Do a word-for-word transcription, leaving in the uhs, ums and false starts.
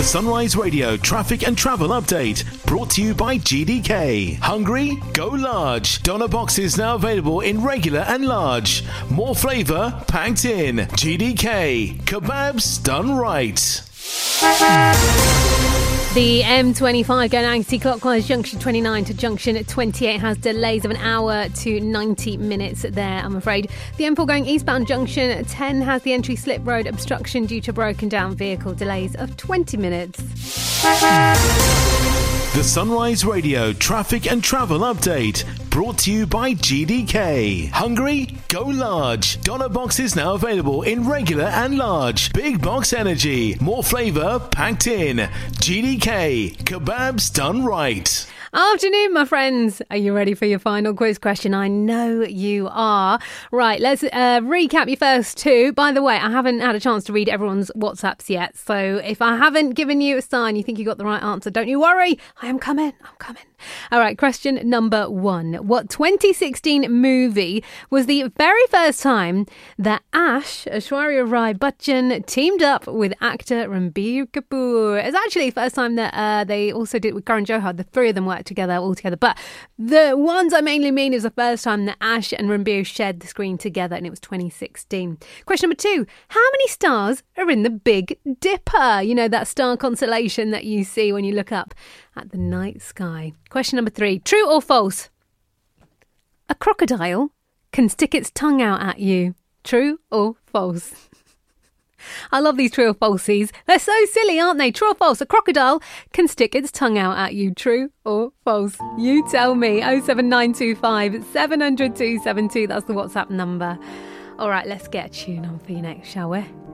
Sunrise Radio traffic and travel update brought to you by G D K. Hungry? Go large. Doner boxes now available in regular and large. More flavour packed in. G D K. Kebabs done right. The M twenty-five going anti-clockwise, junction twenty-nine to junction twenty-eight has delays of an hour to ninety minutes there, I'm afraid. The M four going eastbound, junction ten has the entry slip road obstruction due to broken down vehicle, delays of twenty minutes. The Sunrise Radio traffic and travel update brought to you by G D K. Hungry? Go large. Doner boxes now available in regular and large. Big box energy. More flavour packed in. G D K. Kebabs done right. Afternoon, my friends. Are you ready for your final quiz question? I know you are. Right, let's uh, recap your first two. By the way, I haven't had a chance to read everyone's WhatsApps yet, so if I haven't given you a sign you think you got the right answer, don't you worry. I am coming. I'm coming. All right, question number one. What twenty sixteen movie was the very first time that Ash, Aishwarya Rai Bachchan, teamed up with actor Ranbir Kapoor? It's actually the first time that uh, they also did it with Karan Johar. The three of them worked together all together. But the ones I mainly mean is the first time that Ash and Ranbir shared the screen together, and it was twenty sixteen. Question number two. How many stars are in the Big Dipper? You know, that star constellation that you see when you look up at the night sky. Question number three. True or false? A crocodile can stick its tongue out at you. True or false? I love these true or falsies. They're so silly, aren't they? True or false? A crocodile can stick its tongue out at you. True or false? You tell me. oh seven nine two five, seven hundred, two seven two. That's the WhatsApp number. All right, let's get a tune on for you next, shall we?